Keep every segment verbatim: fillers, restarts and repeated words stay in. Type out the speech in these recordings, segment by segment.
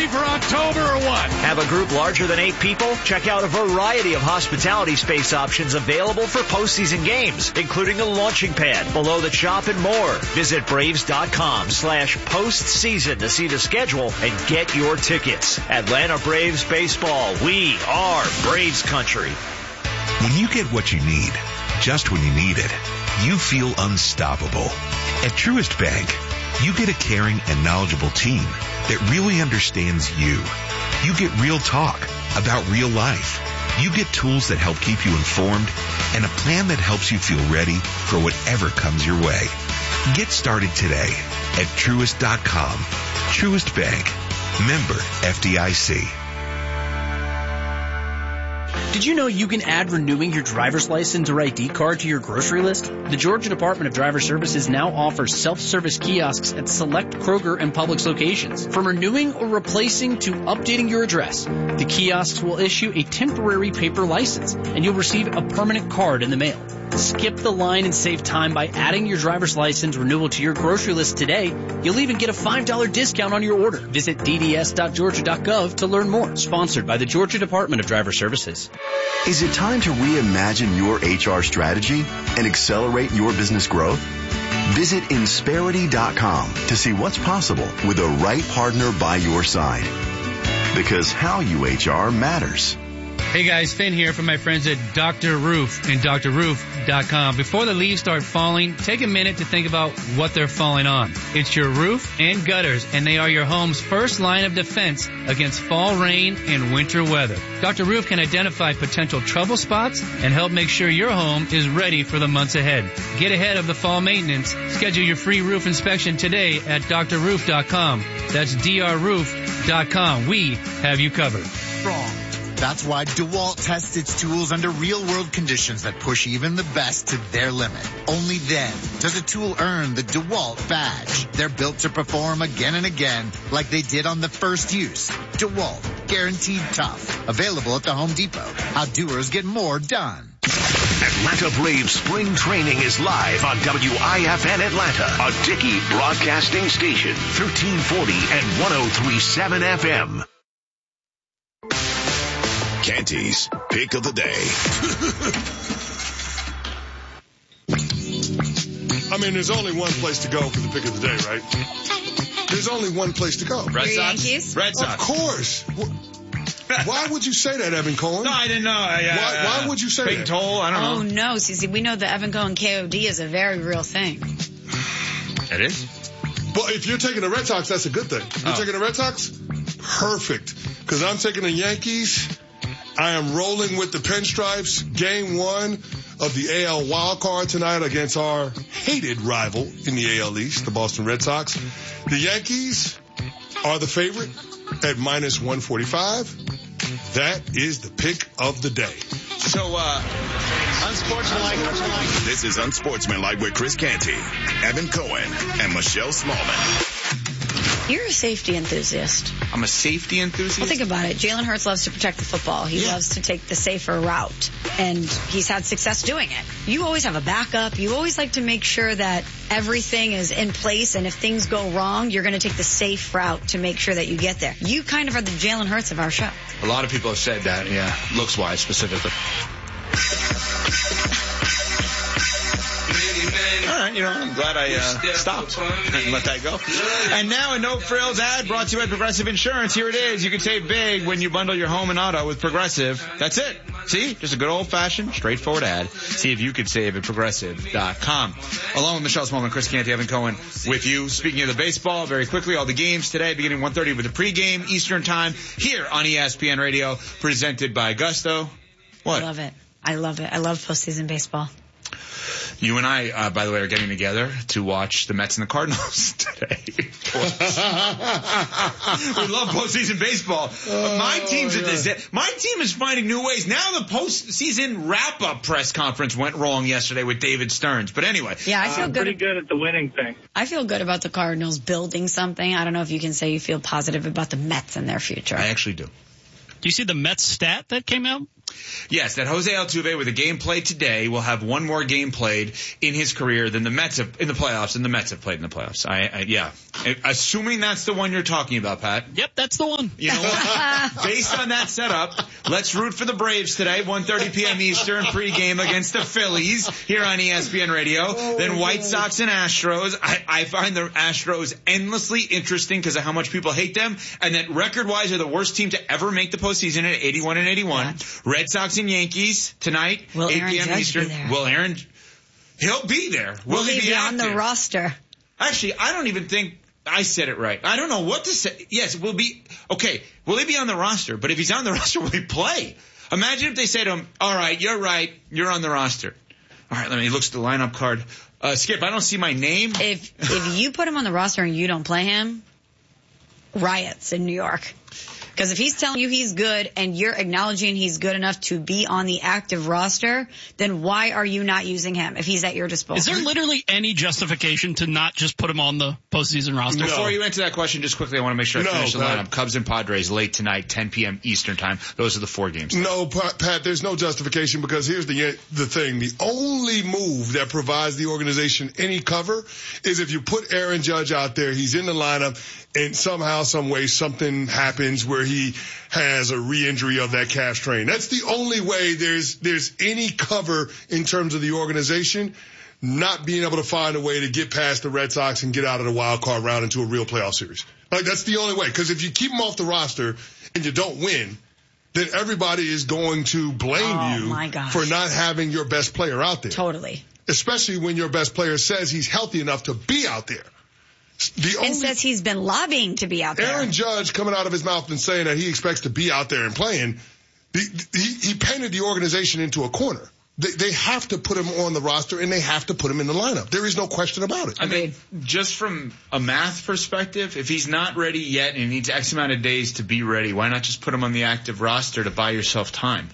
for October or what? Have a group larger than eight people? Check out a variety of hospitality space options available for postseason games, including a launching pad, below the chop, and more. Visit Braves.com slash postseason to see the schedule and get your tickets. Atlanta Braves baseball. We are Braves country. When you get what you need, just when you need it, you feel unstoppable. At Truist Bank, you get a caring and knowledgeable team that really understands you. You get real talk about real life. You get tools that help keep you informed and a plan that helps you feel ready for whatever comes your way. Get started today at Truist dot com. Truist Bank. Member F D I C. Did you know you can add renewing your driver's license or I D card to your grocery list? The Georgia Department of Driver Services now offers self-service kiosks at select Kroger and Publix locations. From renewing or replacing to updating your address, the kiosks will issue a temporary paper license, and you'll receive a permanent card in the mail. Skip the line and save time by adding your driver's license renewal to your grocery list today. You'll even get a five dollars discount on your order. Visit d d s dot georgia dot gov to learn more. Sponsored by the Georgia Department of Driver Services. Is it time to reimagine your H R strategy and accelerate your business growth? Visit Insperity dot com to see what's possible with the right partner by your side. Because how you H R matters. Hey guys, Finn here from my friends at Doctor Roof and Doctor Roof dot com. Before the leaves start falling, take a minute to think about what they're falling on. It's your roof and gutters, and they are your home's first line of defense against fall rain and winter weather. Doctor Roof can identify potential trouble spots and help make sure your home is ready for the months ahead. Get ahead of the fall maintenance. Schedule your free roof inspection today at Doctor Roof dot com. That's D R Roof dot com. We have you covered. Strong. That's why DeWalt tests its tools under real-world conditions that push even the best to their limit. Only then does a tool earn the DeWalt badge. They're built to perform again and again like they did on the first use. DeWalt, guaranteed tough. Available at the Home Depot. How doers get more done. Atlanta Braves spring training is live on W I F N Atlanta, a Dickey broadcasting station, thirteen forty and one oh three point seven F M. Canty's Pick of the Day. I mean, there's only one place to go for the Pick of the Day, right? There's only one place to go. Red Sox? Yankees? Red Sox. Of course. Why would you say that, Evan Cohen? No, I didn't know. I, uh, why, why would you say big that? Big toll? I don't oh, know. Oh, no. See, see, we know the Evan Cohen K O D is a very real thing. It is? But if you're taking the Red Sox, that's a good thing. If you're oh. taking the Red Sox, perfect. Because I'm taking the Yankees. I am rolling with the Pinstripes. Game one of the A L wild card tonight against our hated rival in the A L East, the Boston Red Sox. The Yankees are the favorite at minus one forty-five. That is the pick of the day. So, uh, unsportsmanlike. This is Unsportsmanlike with Chris Canty, Evan Cohen, and Michelle Smallman. You're a safety enthusiast. I'm a safety enthusiast? Well, think about it. Jalen Hurts loves to protect the football. He yeah. loves to take the safer route, and he's had success doing it. You always have a backup. You always like to make sure that everything is in place, and if things go wrong, you're going to take the safe route to make sure that you get there. You kind of are the Jalen Hurts of our show. A lot of people have said that, yeah, looks-wise specifically. All right, you know, I'm glad I uh, stopped and let that go. And now a No Frills ad brought to you by Progressive Insurance. Here it is. You can save big when you bundle your home and auto with Progressive. That's it. See? Just a good old-fashioned, straightforward ad. See if you could save at Progressive dot com. Along with Michelle Smallman, Chris Canty, Evan Cohen with you. Speaking of the baseball, very quickly, all the games today beginning one thirty with the pregame Eastern Time here on E S P N Radio, presented by Gusto. What? I love it. I love it. I love postseason baseball. You and I, uh, by the way, are getting together to watch the Mets and the Cardinals today. We love postseason baseball. Oh, my team's yeah. at this. My team is finding new ways. Now the postseason wrap-up press conference went wrong yesterday with David Stearns. But anyway. Yeah, I feel uh, good. Pretty good at the winning thing. I feel good about the Cardinals building something. I don't know if you can say you feel positive about the Mets and their future. I actually do. Do you see the Mets stat that came out Yes, that Jose Altuve with a game played today will have one more game played in his career than the Mets have, in the playoffs, and the Mets have played in the playoffs. I, I yeah. Assuming that's the one you're talking about, Pat. Yep, that's the one. You know what? Based on that setup, let's root for the Braves today, one thirty p.m. Eastern, pregame against the Phillies here on E S P N Radio. Oh, then White Sox and Astros. I, I find the Astros endlessly interesting because of how much people hate them, and that record-wise are the worst team to ever make the postseason at eighty-one and eighty-one. Yeah. Red Sox and Yankees tonight, Will eight p.m. Aaron Eastern. Will Aaron, he'll be there. Will, Will he, he be, be on the roster? Actually, I don't even think I said it right. I don't know what to say. Yes, will be, okay, will he be on the roster? But if he's on the roster, will he play? Imagine if they say to him, all right, you're right, you're on the roster. All right, let me, he looks at the lineup card. Uh, Skip, I don't see my name. If, if you put him on the roster and you don't play him, riots in New York. Because if he's telling you he's good and you're acknowledging he's good enough to be on the active roster, then why are you not using him if he's at your disposal? Is there literally any justification to not just put him on the postseason roster? No. Before you answer that question, just quickly, I want to make sure I no, finish the Pat. lineup. Cubs and Padres late tonight, ten p.m. Eastern time. Those are the four games. No, Pat, there's no justification because here's the the thing. The only move that provides the organization any cover is if you put Aaron Judge out there, he's in the lineup, and somehow, some way, something happens where he has a re-injury of that calf strain. That's the only way there's there's any cover in terms of the organization not being able to find a way to get past the Red Sox and get out of the wild card round into a real playoff series. Like, that's the only way. Because if you keep him off the roster and you don't win, then everybody is going to blame oh, you my gosh. for not having your best player out there. Totally. Especially when your best player says he's healthy enough to be out there. The and only, says he's been lobbying to be out there. Aaron Judge coming out of his mouth and saying that he expects to be out there and playing, the, he, he painted the organization into a corner. They, they have to put him on the roster, and they have to put him in the lineup. There is no question about it. I mean, just from a math perspective, if he's not ready yet and needs X amount of days to be ready, why not just put him on the active roster to buy yourself time?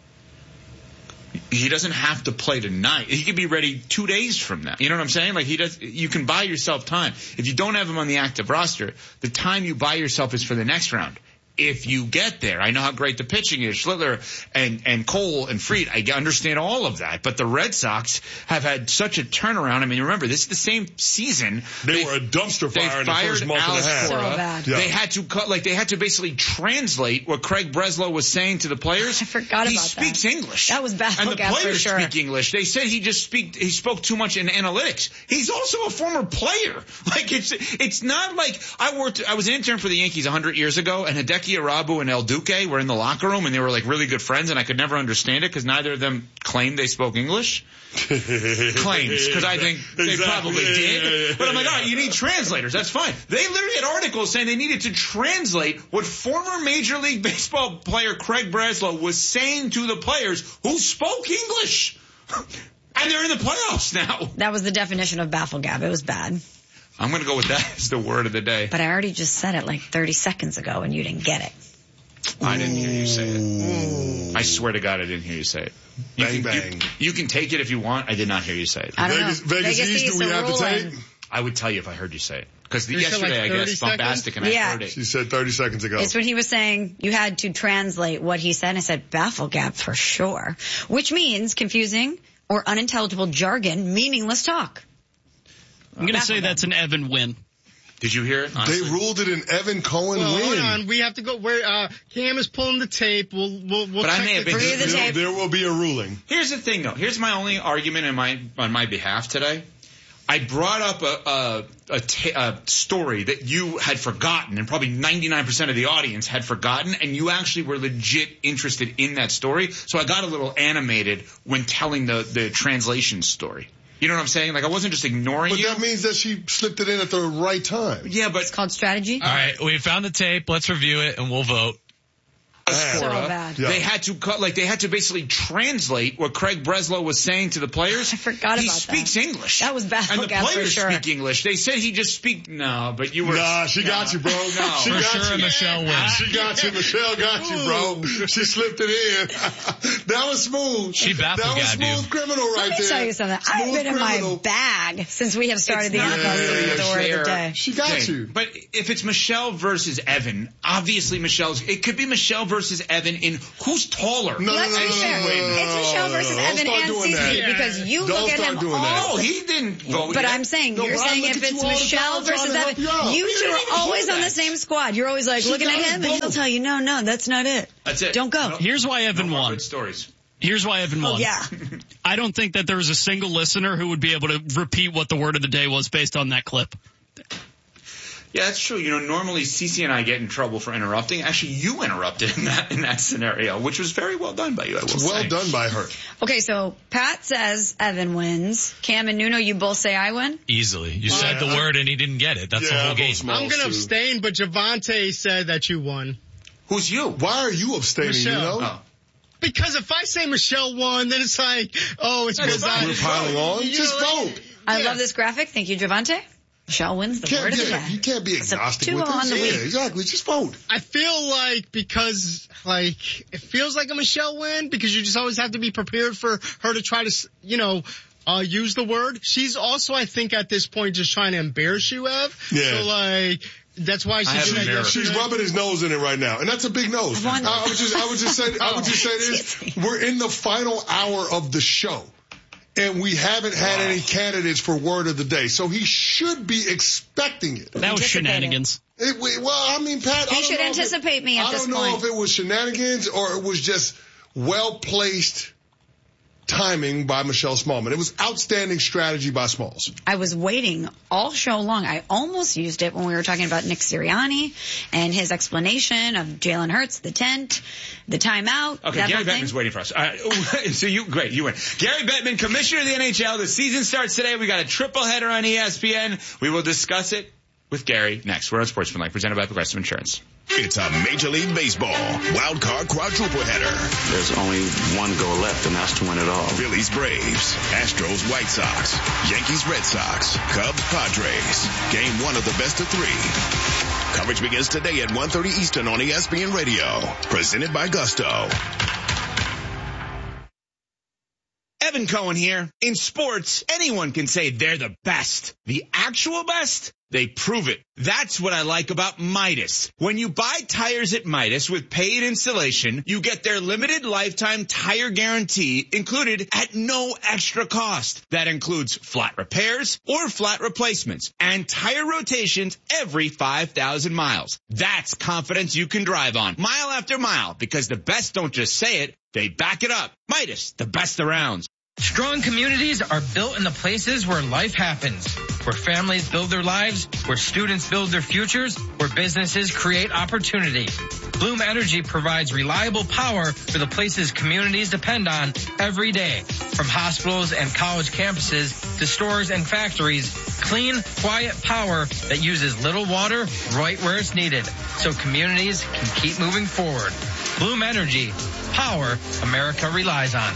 He doesn't have to play tonight. He could be ready two days from now. You know what I'm saying? Like, he does. You can buy yourself time. If you don't have him on the active roster, the time you buy yourself is for the next round. If you get there, I know how great the pitching is. Schlittler and, and Cole and Fried, I understand all of that. But the Red Sox have had such a turnaround. I mean, remember, this is the same season. They, they were a dumpster fire in the first month Alex and a half. So bad. Yeah. They had to cut, like, they had to basically translate what Craig Breslow was saying to the players. I forgot he about that. He speaks English. That was bad. And the players for sure. speak English. They said he just speak, he spoke too much in analytics. He's also a former player. Like, it's, it's not like I worked, I was an intern for the Yankees a hundred years ago, and Hideki Arabu and El Duque were in the locker room, and they were like really good friends, and I could never understand it because neither of them claimed they spoke English. Claims, because I think they exactly. probably yeah, did. Yeah, yeah, but I'm like, yeah. all right, you need translators. That's fine. They literally had articles saying they needed to translate what former Major League Baseball player Craig Breslow was saying to the players who spoke English. And they're in the playoffs now. That was the definition of bafflegab. It was bad. I'm going to go with that as the word of the day. But I already just said it like thirty seconds ago, and you didn't get it. I didn't hear you say it. I swear to God, I didn't hear you say it. You Bang, can, bang. You, you can take it if you want. I did not hear you say it. I don't Vegas, know. Vegas, Vegas East, East, do we a have the ruling. tape? I would tell you if I heard you say it. Because You said yesterday, like I guess, thirty seconds? bombastic, and Yeah. I heard it. She said thirty seconds ago. It's when he was saying you had to translate what he said. I said bafflegab for sure, which means confusing or unintelligible jargon, meaningless talk. I'm going to say that's an Evan win. Did you hear it? They Honestly? ruled it an Evan Cohen Well, win. hold on. We have to go where uh, Cam is pulling the tape. We'll we'll we'll But I check may have the been- Free the There, tape. there will be a ruling. Here's the thing, though. Here's my only argument in my, on my behalf today. I brought up a, a, a, ta- a story that you had forgotten, and probably ninety-nine percent of the audience had forgotten, and you actually were legit interested in that story. So I got a little animated when telling the, the translation story. You know what I'm saying? Like, I wasn't just ignoring But you. that means that she slipped it in at the right time. Yeah, but It's called strategy. All right, we found the tape. Let's review it, and we'll vote. So Cora, bad. Yeah. they had to cut, like they had to basically translate what Craig Breslow was saying to the players. I forgot he about speaks that. English. That was bad. And the Gab, for players sure. speak English. They said he just speak. No, but you were. Nah, she got you, bro. No. She For got sure, you. Michelle wins. She got you. Michelle got you, bro. She slipped it in. That was smooth. She baffled That was Gab, smooth you. criminal right Let me there. tell you something. I've Smooth been in criminal. my bag since we have started It's the not N F L really season a with the word of the fair- day. She got Okay, you. But if it's Michelle versus Evan, obviously Michelle's. It could be Michelle versus Evan in who's taller. No, Let's no, be no, no, fair. no, no, no, It's Michelle no, no, versus no, don't Evan start and doing Cece that. because you Don't look at start him doing all. that. Oh, he didn't vote But yet. I'm saying, No, you're but I saying look if at it's you all the time Michelle trying versus to help Evan, you out. you We two didn't are even hear always on that. the same squad. You're always like She looking got at us him and he'll both. tell you, no, no, that's not it. That's it. Don't go. No, Here's why Evan no more won. good stories. Here's why Evan Oh, won. yeah. I don't think that there was a single listener who would be able to repeat what the word of the day was based on that clip. Yeah, that's true. You know, normally Cece and I get in trouble for interrupting. Actually, you interrupted in that in that scenario, which was very well done by you. I will Well say. done by her. Okay, so Pat says Evan wins. Cam and Nuno, you both say I win? Easily. You said the I- word and he didn't get it. That's Yeah, the I whole vote game. small. I'm going to too. abstain, but Javante said that you won. Who's you? Why are you abstaining, Michelle. you know? Oh. Because if I say Michelle won, then it's like, oh, it's because I... We're piling on. You Just know, vote. I Yeah. love this graphic. Thank you, Javante. Michelle wins the Can't, word of the yeah, day. you can't be It's a agnostic two with on this. the Yeah, week. exactly. Just vote. I feel like because, like, it feels like a Michelle win because you just always have to be prepared for her to try to, you know, uh, use the word. She's also, I think, at this point just trying to embarrass you, Ev. Yeah. So, like, that's why I she's have doing that embarrassed. She's yesterday. rubbing his nose in it right now, and that's a big nose. I won. I would just, I would just say, I would just say this: Seriously. we're in the final hour of the show, and we haven't had any candidates for word of the day, so he should be expecting it. That was Anticipated. shenanigans. It- we- well, I mean, Pat, I He don't should know if it- anticipate me at I this don't know point. if it was shenanigans or it was just well placed timing by Michelle Smallman. It was outstanding strategy by Smalls. I was waiting all show long. I almost used it when we were talking about Nick Sirianni and his explanation of Jalen Hurts, the tent, the timeout. Okay, that Gary whole thing. Bettman's waiting for us. All right, so you, great, you win. Gary Bettman, commissioner of the N H L. The season starts today. We got a triple header on E S P N. We will discuss it with Gary next. We're on Sportsmanlike, presented by Progressive Insurance. It's a Major League Baseball wild card quadruple header. There's only one goal left, and that's to win it all. Phillies, Braves, Astros, White Sox, Yankees, Red Sox, Cubs, Padres. Game one of the best of three. Coverage begins today at one thirty Eastern on E S P N Radio. Presented by Gusto. Evan Cohen here. In sports, anyone can say they're the best. The actual best? They prove it. That's what I like about Midas. When you buy tires at Midas with paid installation, you get their limited lifetime tire guarantee included at no extra cost. That includes flat repairs or flat replacements and tire rotations every five thousand miles. That's confidence you can drive on mile after mile because the best don't just say it, they back it up. Midas, the best around. Strong communities are built in the places where life happens, where families build their lives, where students build their futures, where businesses create opportunity. Bloom Energy provides reliable power for the places communities depend on every day. From hospitals and college campuses to stores and factories, clean, quiet power that uses little water right where it's needed so communities can keep moving forward. Bloom Energy, power America relies on.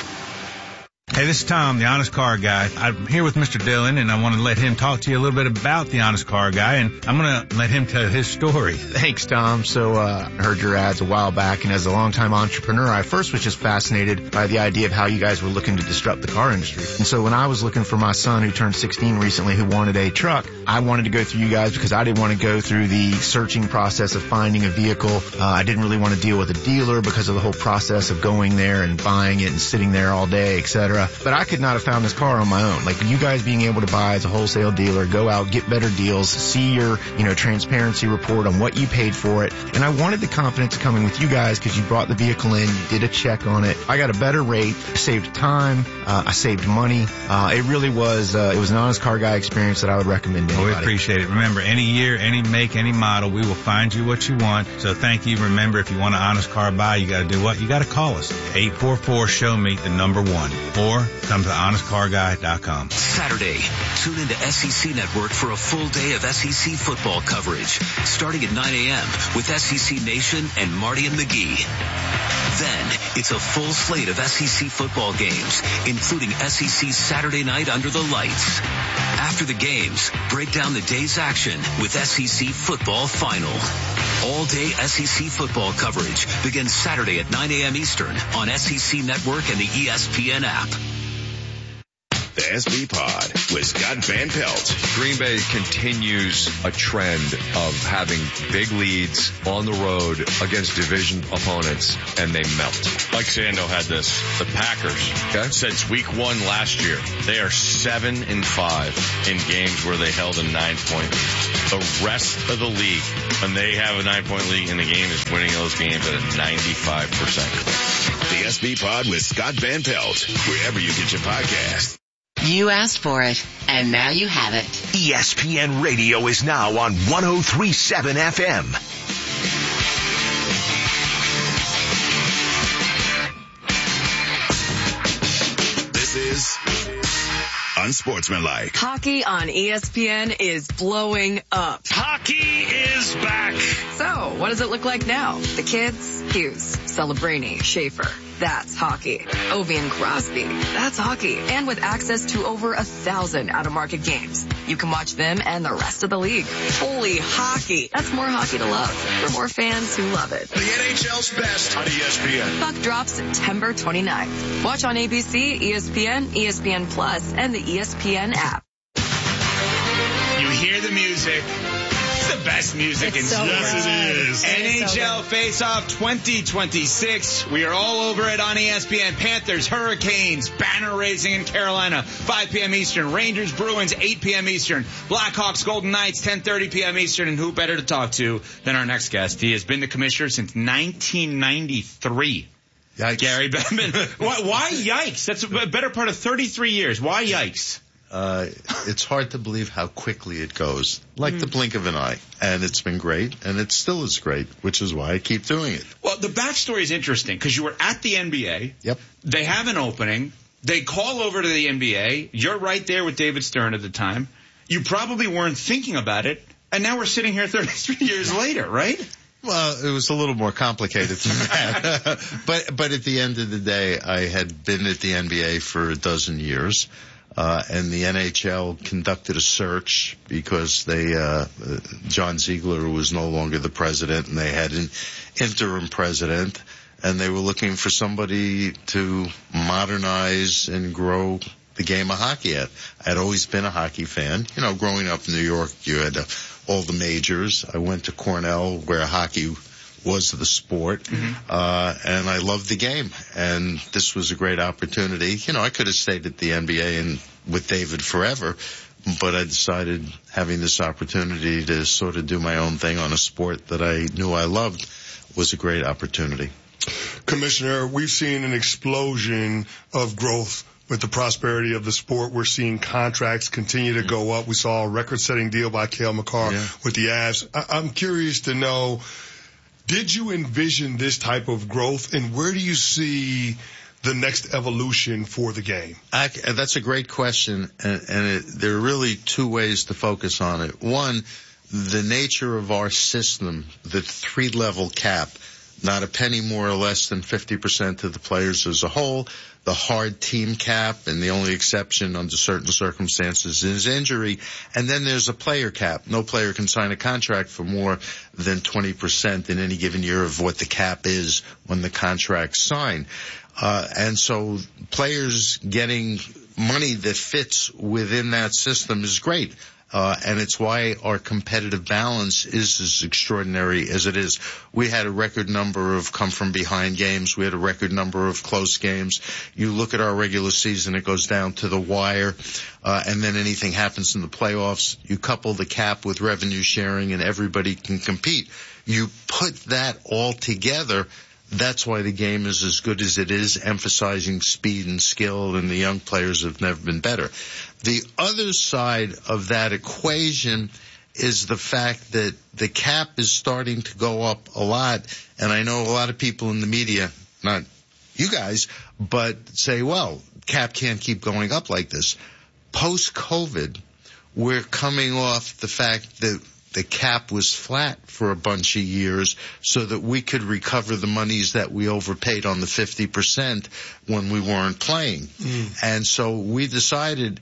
Hey, this is Tom, the Honest Car Guy. I'm here with Mister Dillon, and I want to let him talk to you a little bit about the Honest Car Guy, and I'm going to let him tell his story. Thanks, Tom. So uh, I heard your ads a while back, and as a longtime entrepreneur, I first was just fascinated by the idea of how you guys were looking to disrupt the car industry. And so when I was looking for my son, who turned sixteen recently, who wanted a truck, I wanted to go through you guys because I didn't want to go through the searching process of finding a vehicle. Uh, I didn't really want to deal with a dealer because of the whole process of going there and buying it and sitting there all day, et cetera. But I could not have found this car on my own. Like you guys being able to buy as a wholesale dealer, go out, get better deals, see your, you know, transparency report on what you paid for it. And I wanted the confidence coming with you guys because you brought the vehicle in, you did a check on it. I got a better rate, I saved time, uh, I saved money. Uh, it really was, uh, it was an Honest Car Guy experience that I would recommend to Well, anybody. we appreciate it. Remember, any year, any make, any model, we will find you what you want. So thank you. Remember, if you want an Honest Car buy, you got to do what? You got to call us. eight four four, show me the number one. Or come to honest car guy dot com. Saturday, tune into S E C Network for a full day of S E C football coverage, starting at nine a.m. with S E C Nation and Marty and McGee. Then, it's a full slate of S E C football games, including S E C Saturday Night Under the Lights. After the games, break down the day's action with S E C Football Final. All-day S E C football coverage begins Saturday at nine a.m. Eastern on S E C Network and the E S P N app. The S B Pod with Scott Van Pelt. Green Bay continues a trend of having big leads on the road against division opponents, and they melt. Mike Sando had this. The Packers, okay, since week one last year, they are seven and five in games where they held a nine-point lead. The rest of the league, when they have a nine-point lead in the game, is winning those games at a ninety-five percent clip. The S B Pod with Scott Van Pelt, wherever you get your podcast. You asked for it, and now you have it. E S P N Radio is now on one oh three point seven F M. This is Unsportsmanlike. Hockey on E S P N is blowing up. Hockey is back. So, what does it look like now? The kids? Hughes, Celebrini, Schaefer. That's hockey. Ovi and Crosby. That's hockey. And with access to over a thousand out-of-market games, you can watch them and the rest of the league. Holy hockey. That's more hockey to love for more fans who love it. The N H L's best on E S P N. Puck drops September twenty-ninth. Watch on A B C, E S P N, E S P N Plus, and the E S P N app. You hear the music. It's the best music It's in so sports. Yes, it is. N H L Face-Off twenty twenty-six. We are all over it on E S P N. Panthers, Hurricanes, banner raising in Carolina, five p.m. Eastern. Rangers, Bruins, eight p.m. Eastern. Blackhawks, Golden Knights, ten thirty p.m. Eastern. And who better to talk to than our next guest? He has been the commissioner since nineteen ninety-three. Yikes. Gary Bettman. why, why yikes? That's a better part of thirty-three years. Why yikes? Uh, it's hard to believe how quickly it goes, like mm. the blink of an eye. And it's been great, and it still is great, which is why I keep doing it. Well, the backstory is interesting because you were at the N B A. Yep. They have an opening. They call over to the N B A. You're right there with David Stern at the time. You probably weren't thinking about it, and now we're sitting here thirty-three years later, right? Well, it was a little more complicated than that. but but at the end of the day, I had been at the N B A for a dozen years. Uh, and the N H L conducted a search because they, uh, John Ziegler was no longer the president and they had an interim president and they were looking for somebody to modernize and grow the game of hockey. I'd always been a hockey fan. You know, growing up in New York, you had uh, all the majors. I went to Cornell where hockey was the sport, mm-hmm. uh, and I loved the game, and this was a great opportunity. You know, I could have stayed at the N B A and with David forever, but I decided having this opportunity to sort of do my own thing on a sport that I knew I loved was a great opportunity. Commissioner, we've seen an explosion of growth with the prosperity of the sport. We're seeing contracts continue to go up. We saw a record-setting deal by Cale Makar yeah. with the Avs. I- I'm curious to know, did you envision this type of growth, and where do you see the next evolution for the game? I, that's a great question, and, and it, there are really two ways to focus on it. One, the nature of our system, the three-level cap, not a penny more or less than fifty percent of the players as a whole, the hard team cap, and the only exception under certain circumstances is injury. And then there's a player cap. No player can sign a contract for more than twenty percent in any given year of what the cap is when the contract's signed. Uh, and so players getting money that fits within that system is great. Uh, and it's why our competitive balance is as extraordinary as it is. We had a record number of come-from-behind games. We had a record number of close games. You look at our regular season, it goes down to the wire, uh, and then anything happens in the playoffs. You couple the cap with revenue sharing, and everybody can compete. You put that all together, that's why the game is as good as it is, emphasizing speed and skill, and the young players have never been better. The other side of that equation is the fact that the cap is starting to go up a lot, and I know a lot of people in the media, not you guys, but say, well, cap can't keep going up like this. Post-COVID, we're coming off the fact that the cap was flat for a bunch of years so that we could recover the monies that we overpaid on the fifty percent when we weren't playing. Mm. And so we decided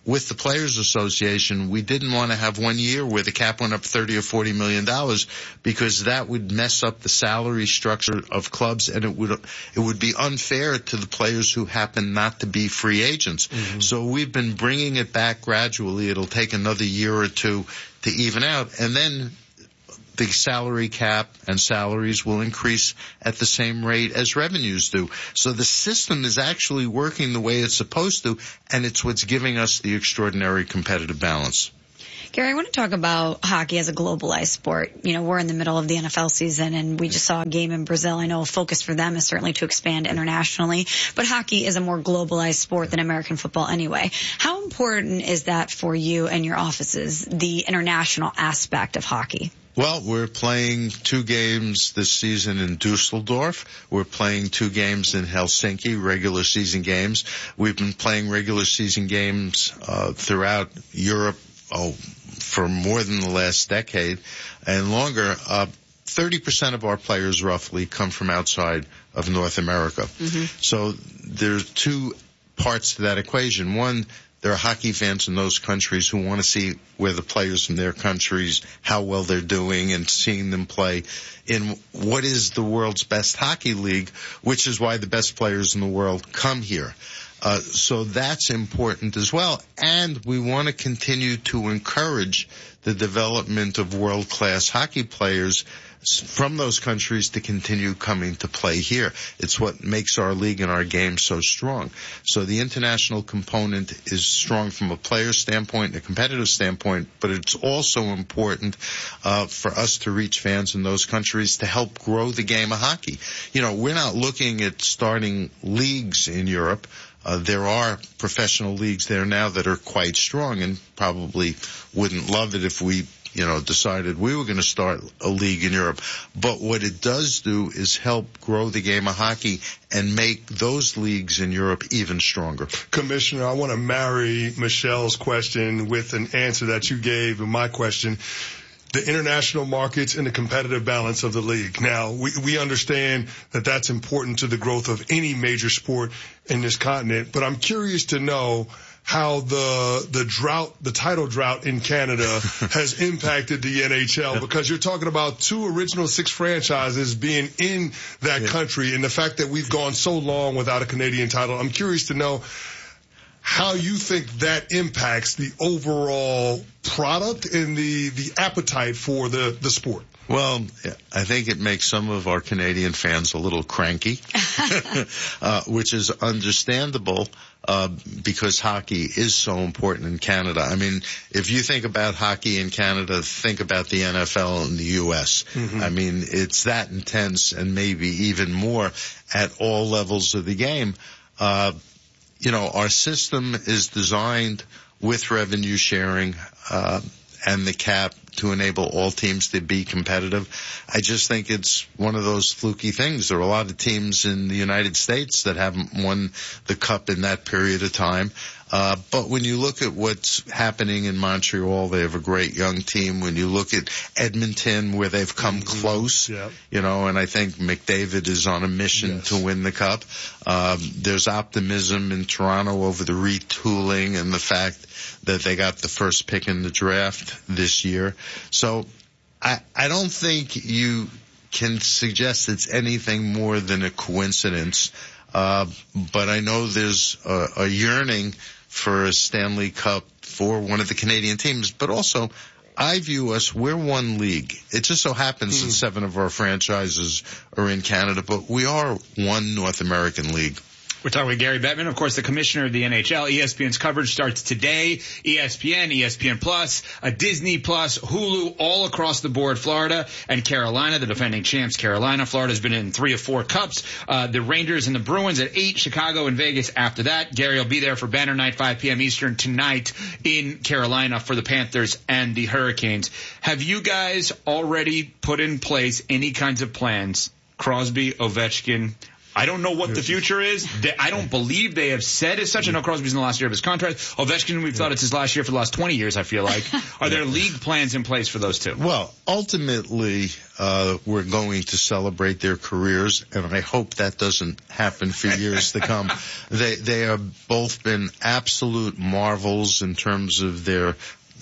with the Players Association, we didn't want to have one year where the cap went up thirty or forty million dollars, because that would mess up the salary structure of clubs, and it would it would be unfair to the players who happen not to be free agents. Mm-hmm. So we've been bringing it back gradually. It'll take another year or two to even out, and then the salary cap and salaries will increase at the same rate as revenues do. So the system is actually working the way it's supposed to, and it's what's giving us the extraordinary competitive balance. Gary, I want to talk about hockey as a globalized sport. You know, we're in the middle of the N F L season, and we just saw a game in Brazil. I know a focus for them is certainly to expand internationally, but hockey is a more globalized sport than American football anyway. How important is that for you and your offices, the international aspect of hockey? Well, we're playing two games this season in Dusseldorf. We're playing two games in Helsinki, regular season games. We've been playing regular season games uh, throughout Europe oh, for more than the last decade and longer. Uh, thirty percent of our players roughly come from outside of North America. Mm-hmm. So there's two parts to that equation. One, there are hockey fans in those countries who want to see where the players from their countries, how well they're doing, and seeing them play in what is the world's best hockey league, which is why the best players in the world come here. Uh, so that's important as well. And we want to continue to encourage the development of world-class hockey players from those countries to continue coming to play here. It's what makes our league and our game so strong. So the international component is strong from a player standpoint and a competitive standpoint, but it's also important uh, for us to reach fans in those countries to help grow the game of hockey. You know, we're not looking at starting leagues in Europe. Uh, there are professional leagues there now that are quite strong, and probably wouldn't love it if we you know, decided we were going to start a league in Europe. But what it does do is help grow the game of hockey and make those leagues in Europe even stronger. Commissioner, I want to marry Michelle's question with an answer that you gave in my question. The international markets and the competitive balance of the league. Now, we, we understand that that's important to the growth of any major sport in this continent, but I'm curious to know how the the drought, the title drought in Canada has impacted the N H L, because you're talking about two original six franchises being in that yeah. country, and the fact that we've gone so long without a Canadian title. I'm curious to know how you think that impacts the overall product and the, the appetite for the, the sport. Well, I think it makes some of our Canadian fans a little cranky, uh, which is understandable, uh, because hockey is so important in Canada. I mean, if you think about hockey in Canada, think about the N F L and the U S. Mm-hmm. I mean, it's that intense and maybe even more at all levels of the game. Uh, you know, our system is designed with revenue sharing, uh, and the cap to enable all teams to be competitive. I just think it's one of those fluky things. There are a lot of teams in the United States that haven't won the cup in that period of time. Uh, but when you look at what's happening in Montreal, they have a great young team. When you look at Edmonton, where they've come mm-hmm. close, yeah. you know, and I think McDavid is on a mission yes. to win the cup. Um, there's optimism in Toronto over the retooling and the fact that they got the first pick in the draft this year. So I, I don't think you can suggest it's anything more than a coincidence. Uh, but I know there's a, a yearning for a Stanley Cup for one of the Canadian teams, but also I view us, we're one league. It just so happens mm. that seven of our franchises are in Canada, but we are one North American league. We're talking with Gary Bettman, of course, the commissioner of the N H L. E S P N's coverage starts today. E S P N, E S P N Plus, a Disney Plus, Hulu, all across the board. Florida and Carolina, the defending champs. Carolina, Florida's been in three or four cups. Uh, the Rangers and the Bruins at eight. Chicago and Vegas after that. Gary will be there for Banner Night, five p.m. Eastern tonight in Carolina for the Panthers and the Hurricanes. Have you guys already put in place any kinds of plans? Crosby, Ovechkin, I don't know what the future is. They, I don't believe they have said as such. I know Crosby's in the last year of his contract. Ovechkin, we've thought it's his last year for the last twenty years, I feel like. Are there league plans in place for those two? Well, ultimately, uh, we're going to celebrate their careers, and I hope that doesn't happen for years to come. They, they have both been absolute marvels in terms of their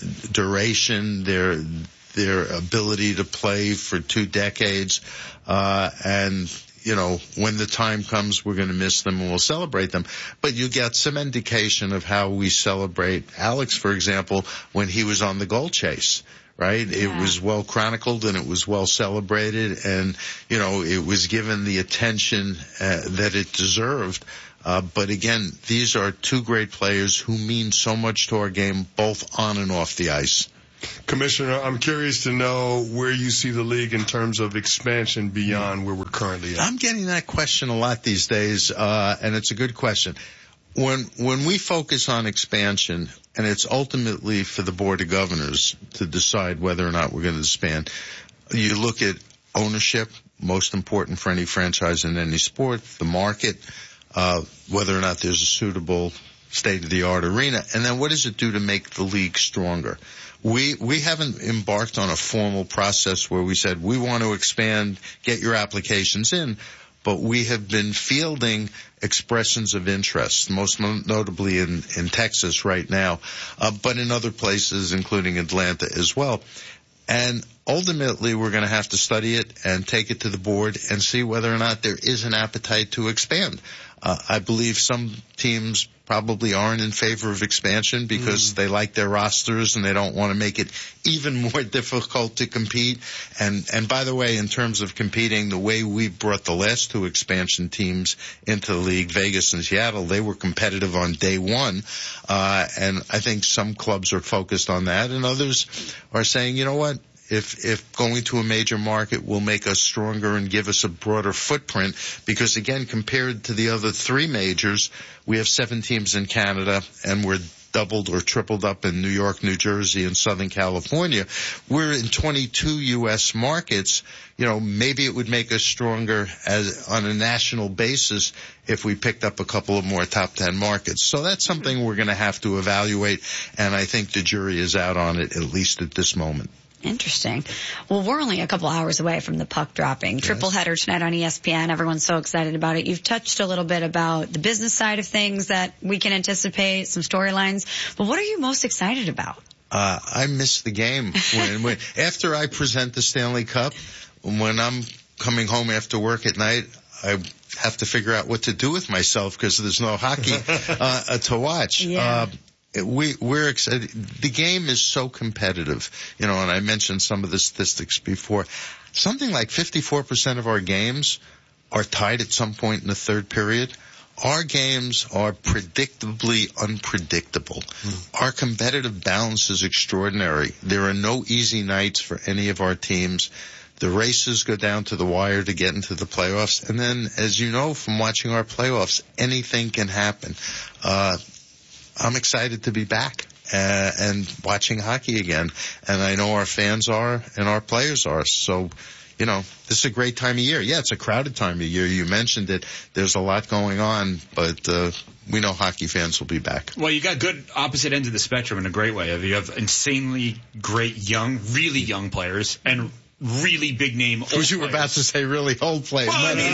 duration, their, their ability to play for two decades, uh, and, you know, when the time comes, we're going to miss them and we'll celebrate them. But you get some indication of how we celebrate Alex, for example, when he was on the goal chase, right? Yeah. It was well chronicled and it was well celebrated, and, you know, it was given the attention uh, that it deserved. Uh, but again, these are two great players who mean so much to our game, both on and off the ice. Commissioner, I'm curious to know where you see the league in terms of expansion beyond where we're currently at. I'm getting that question a lot these days, uh, and it's a good question. When, when we focus on expansion, and it's ultimately for the Board of Governors to decide whether or not we're going to expand, you look at ownership, most important for any franchise in any sport, the market, uh, whether or not there's a suitable state-of-the-art arena, and then what does it do to make the league stronger? We, we haven't embarked on a formal process where we said we want to expand, get your applications in, but we have been fielding expressions of interest, most notably in, in Texas right now, uh, but in other places, including Atlanta as well. And ultimately, we're going to have to study it and take it to the board and see whether or not there is an appetite to expand. Uh, I believe some teams probably aren't in favor of expansion because mm. they like their rosters and they don't want to make it even more difficult to compete. And, and by the way, in terms of competing, the way we brought the last two expansion teams into the league, Vegas and Seattle, they were competitive on day one. Uh, and I think some clubs are focused on that, and others are saying, you know what? If, if going to a major market will make us stronger and give us a broader footprint, because again, compared to the other three majors, we have seven teams in Canada and we're doubled or tripled up in New York, New Jersey, and Southern California. We're in twenty-two U S markets. You know, maybe it would make us stronger as on a national basis if we picked up a couple of more top ten markets. So that's something we're going to have to evaluate, and I think the jury is out on it, at least at this moment. Interesting. Well, we're only a couple hours away from the puck dropping. Yes. Triple header tonight on E S P N. Everyone's so excited about it. You've touched a little bit about the business side of things that we can anticipate, some storylines. But what are you most excited about? Uh, I miss the game. When, when, after I present the Stanley Cup, when I'm coming home after work at night, I have to figure out what to do with myself because there's no hockey uh, to watch. Yeah. Uh, We, we're excited. The game is so competitive, you know, and I mentioned some of the statistics before. Something like fifty-four percent of our games are tied at some point in the third period. Our games are predictably unpredictable. Mm. Our competitive balance is extraordinary. There are no easy nights for any of our teams. The races go down to the wire to get into the playoffs. And then, as you know from watching our playoffs, anything can happen. Uh, I'm excited to be back uh, and watching hockey again. And I know our fans are and our players are. So, you know, this is a great time of year. Yeah, it's a crowded time of year. You mentioned it. There's a lot going on, but uh, we know hockey fans will be back. Well, you got good opposite ends of the spectrum in a great way. You have insanely great young, really young players and really big name old players. You were about to say really old players. Well, I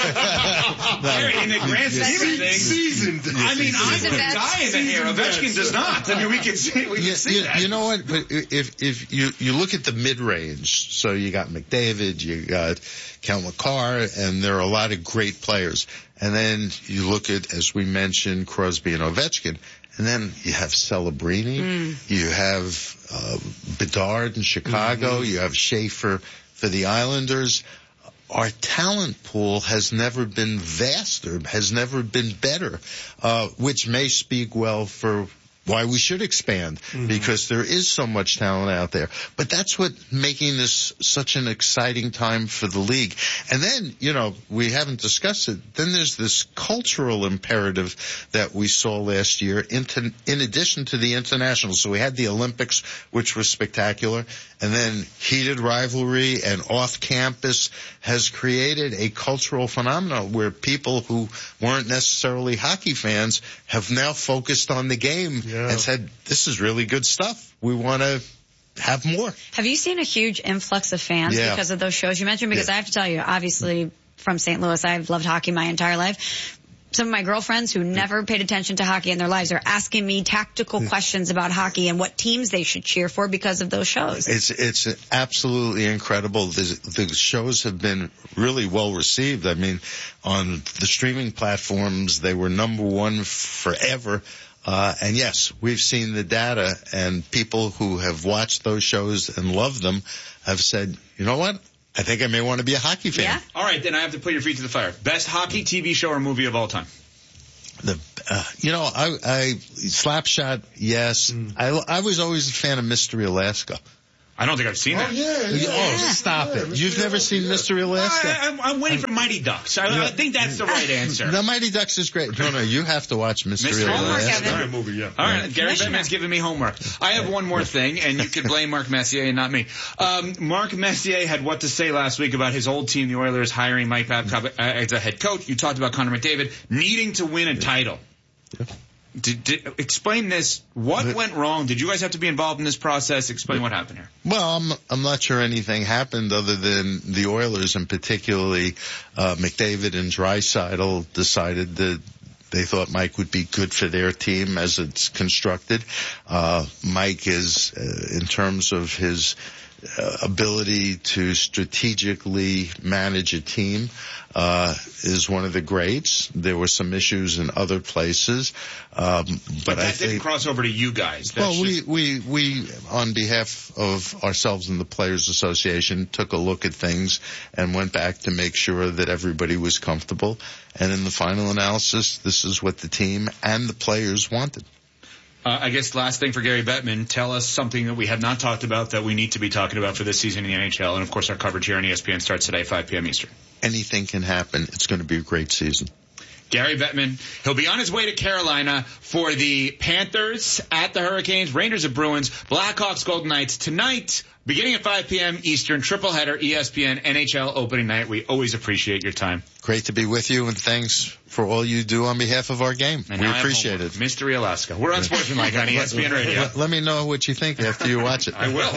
mean, no. In the grand scheme of things, seasoned. I mean, I'm the guy in the hair. Ovechkin does not. I mean, we can see, we can you, see you, that. You know what? But if if you you look at the mid range, so you got McDavid, you got Kel McCarr, and there are a lot of great players. And then you look at, as we mentioned, Crosby and Ovechkin. And then you have Celebrini, mm. you have uh, Bedard in Chicago, mm-hmm. you have Schaefer for the Islanders. Our talent pool has never been vaster, has never been better, uh, which may speak well for why we should expand, mm-hmm. because there is so much talent out there. But that's what making this such an exciting time for the league. And then, you know, we haven't discussed it. Then there's this cultural imperative that we saw last year into, in addition to the international. So we had the Olympics, which was spectacular, and then heated rivalry and off campus has created a cultural phenomenon where people who weren't necessarily hockey fans have now focused on the game. Yeah. And said, this is really good stuff. We want to have more. Have you seen a huge influx of fans yeah. because of those shows you mentioned? Because yeah. I have to tell you, obviously from Saint Louis, I've loved hockey my entire life. Some of my girlfriends who never paid attention to hockey in their lives are asking me tactical questions about hockey and what teams they should cheer for because of those shows. It's it's absolutely incredible. The, the shows have been really well received. I mean, on the streaming platforms, they were number one forever. Uh, and yes, we've seen the data, and people who have watched those shows and loved them have said, you know what? I think I may want to be a hockey fan. Yeah. All right, then I have to put your feet to the fire. Best hockey T V show or movie of all time? The, uh, you know, I, I, Slapshot, yes. Mm. I, I was always a fan of Mystery Alaska. I don't think I've seen that. Oh, yeah, yeah. Oh, stop yeah, it. You've Alaska, never seen yeah. Mystery Alaska? I, I'm, I'm waiting for Mighty Ducks. I, yeah. I think that's the right answer. The Mighty Ducks is great. No, no, you have to watch Mystery, Mystery Alaska. Alaska. Movie, yeah. All right, Gary Bettman's giving me homework. I have one more thing, and you could blame Mark Messier and not me. Um, Mark Messier had what to say last week about his old team, the Oilers, hiring Mike Babcock as a head coach. You talked about Connor McDavid needing to win a title. Yeah. Did, did, explain this. What went wrong? Did you guys have to be involved in this process? Explain what happened here. Well, I'm, I'm not sure anything happened other than the Oilers, and particularly uh, McDavid and Draisaitl decided that they thought Mike would be good for their team as it's constructed. Uh, Mike is, uh, in terms of his uh, ability to strategically manage a team, uh, is one of the greats. There were some issues in other places. Um, but, but that I didn't think, cross over to you guys. That's well, just... we, we, we, on behalf of ourselves and the Players Association, took a look at things and went back to make sure that everybody was comfortable. And in the final analysis, this is what the team and the players wanted. Uh, I guess last thing for Gary Bettman, tell us something that we have not talked about that we need to be talking about for this season in the N H L. And, of course, our coverage here on E S P N starts today, five p.m. Eastern. Anything can happen. It's going to be a great season. Gary Bettman, he'll be on his way to Carolina for the Panthers at the Hurricanes, Rangers at Bruins, Blackhawks, Golden Knights tonight, beginning at five p.m. Eastern, triple header, E S P N, N H L opening night. We always appreciate your time. Great to be with you, and thanks for all you do on behalf of our game. And we appreciate it. Mystery Alaska. We're on Sportsmanlike on E S P N Radio. Let, let me know what you think after you watch it. I will.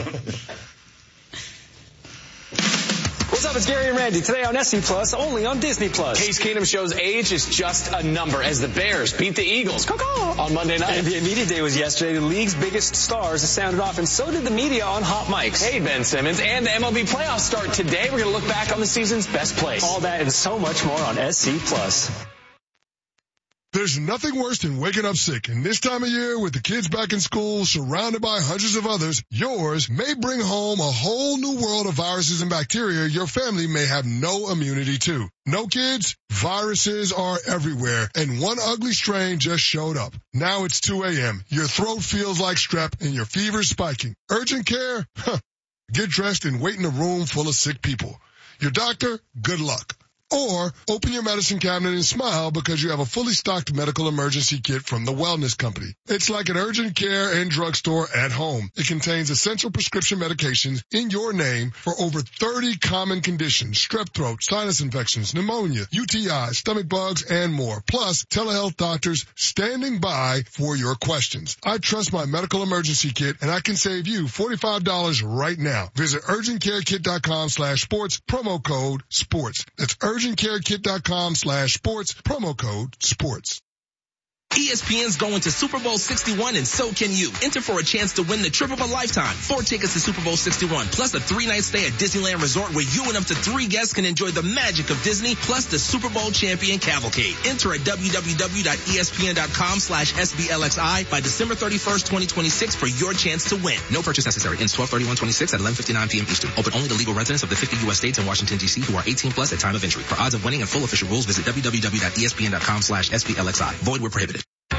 What's up, it's Gary and Randy. Today on S C Plus, only on Disney Plus. Case Keenum shows age is just a number as the Bears beat the Eagles on Monday night. N B A Media Day was yesterday. The league's biggest stars sounded off, and so did the media on Hot Mics. Hey, Ben Simmons. And the M L B playoffs start today. We're going to look back on the season's best plays. All that and so much more on S C Plus. There's nothing worse than waking up sick, and this time of year with the kids back in school, surrounded by hundreds of others, yours may bring home a whole new world of viruses and bacteria your family may have no immunity to. No kids? Viruses are everywhere, and one ugly strain just showed up. Now it's two a.m., your throat feels like strep, and your fever's spiking. Urgent care? Huh. Get dressed and wait in a room full of sick people. Your doctor? Good luck. Or open your medicine cabinet and smile because you have a fully stocked medical emergency kit from the Wellness Company. It's like an urgent care and drugstore at home. It contains essential prescription medications in your name for over thirty common conditions: strep throat, sinus infections, pneumonia, U T I, stomach bugs, and more. Plus, telehealth doctors standing by for your questions. I trust my medical emergency kit, and I can save you forty-five dollars right now. Visit urgentcarekit.com slash sports, promo code sports. That's urgent urgentcarekit.com slash sports, promo code sports. E S P N's going to Super Bowl sixty-one, and so can you. Enter for a chance to win the trip of a lifetime. Four tickets to Super Bowl sixty-one, plus a three-night stay at Disneyland Resort where you and up to three guests can enjoy the magic of Disney, plus the Super Bowl champion cavalcade. Enter at www.espn.com slash SBLXI by December thirty-first, twenty twenty-six for your chance to win. No purchase necessary. Ends twelve thirty-one twenty-six at eleven fifty-nine p.m. Eastern. Open only to legal residents of the fifty U S states and Washington, D C who are eighteen plus at time of entry. For odds of winning and full official rules, visit www.espn.com slash SBLXI. Void where prohibited. Matt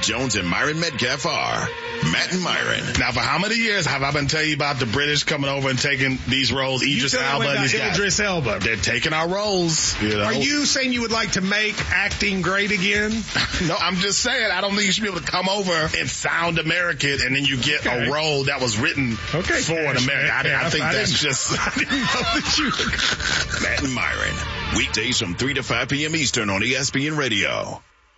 Matt Jones and Myron Metcalf are Matt and Myron. Now, for how many years have I been telling you about the British coming over and taking these roles? Idris Elba and these guys. Idris Elba. They're taking our roles. You know? Are you saying you would like to make acting great again? No, I'm just saying I don't think you should be able to come over and sound American and then you get okay. a role that was written okay, for an American. I, I think I that's just... I didn't know that you... Matt and Myron. Weekdays from three to five p.m. Eastern on E S P N Radio.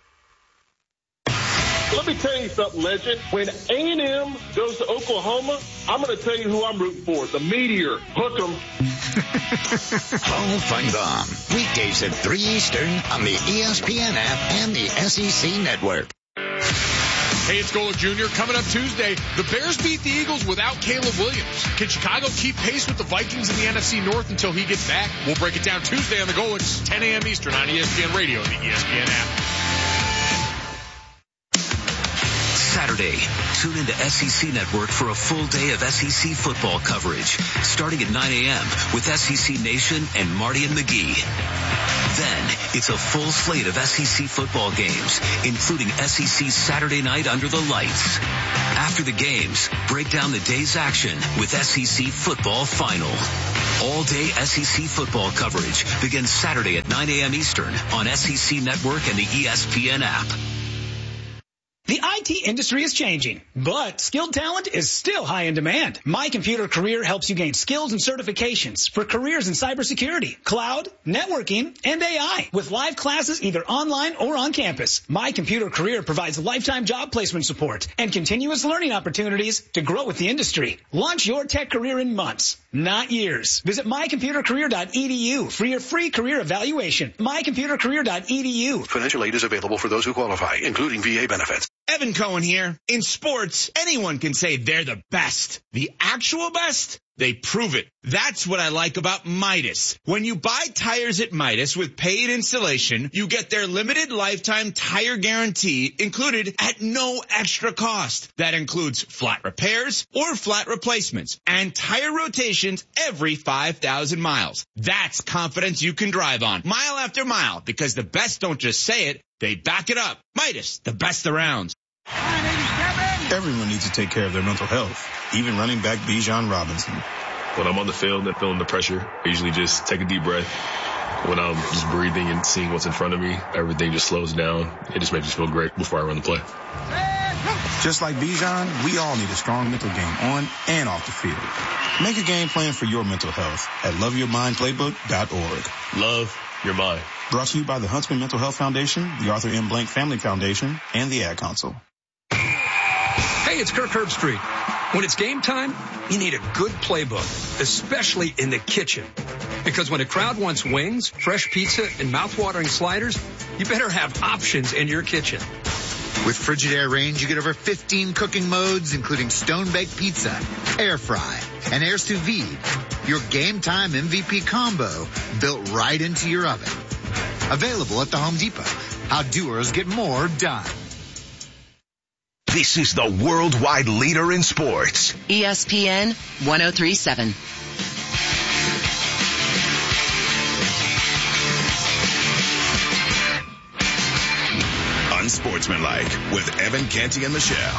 Let me tell you something, Legend. When A and M goes to Oklahoma, I'm going to tell you who I'm rooting for. The Meteor. Hook 'em. Hall Fight On. Weekdays at three Eastern on the E S P N app and the S E C Network. Hey, it's Golick Junior Coming up Tuesday, the Bears beat the Eagles without Caleb Williams. Can Chicago keep pace with the Vikings in the N F C North until he gets back? We'll break it down Tuesday on the Golicks, ten a.m. Eastern on E S P N Radio and the E S P N app. Saturday, tune into S E C Network for a full day of S E C football coverage, starting at nine a.m. with S E C Nation and Marty and McGee. Then, it's a full slate of S E C football games, including S E C Saturday Night Under the Lights. After the games, break down the day's action with S E C Football Final. All-day S E C football coverage begins Saturday at nine a.m. Eastern on S E C Network and the E S P N app. The I T industry is changing, but skilled talent is still high in demand. My Computer Career helps you gain skills and certifications for careers in cybersecurity, cloud, networking, and A I with live classes either online or on campus. My Computer Career provides lifetime job placement support and continuous learning opportunities to grow with the industry. Launch your tech career in months, not years. Visit my computer career dot e d u for your free career evaluation. my computer career dot e d u. Financial aid is available for those who qualify, including V A benefits. Evan Cohen here. In sports, anyone can say they're the best. The actual best? They prove it. That's what I like about Midas. When you buy tires at Midas with paid installation, you get their limited lifetime tire guarantee included at no extra cost. That includes flat repairs or flat replacements and tire rotations every five thousand miles. That's confidence you can drive on mile after mile because the best don't just say it, they back it up. Midas, the best around. Everyone needs to take care of their mental health, even running back Bijan Robinson. When I'm on the field and feeling the pressure, I usually just take a deep breath. When I'm just breathing and seeing what's in front of me, everything just slows down. It just makes me feel great before I run the play. Just like Bijan, we all need a strong mental game on and off the field. Make a game plan for your mental health at love your mind playbook dot org. Love your mind. Brought to you by the Huntsman Mental Health Foundation, the Arthur M. Blank Family Foundation, and the Ad Council. Hey, it's Kirk Herbstreit. When it's game time, you need a good playbook, especially in the kitchen. Because when a crowd wants wings, fresh pizza, and mouth-watering sliders, you better have options in your kitchen. With Frigidaire Range, you get over fifteen cooking modes, including stone-baked pizza, air fry, and air sous vide. Your game time M V P combo built right into your oven. Available at the Home Depot. How doers get more done. This is the worldwide leader in sports. E S P N one oh three point seven. Unsportsmanlike with Evan Canty and Michelle.